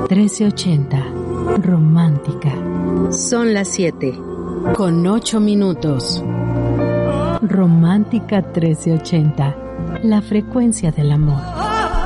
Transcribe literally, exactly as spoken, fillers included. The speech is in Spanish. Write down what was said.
trece ochenta. Romántica. Son las siete. Con ocho minutos. Romántica trece ochenta. La frecuencia del amor.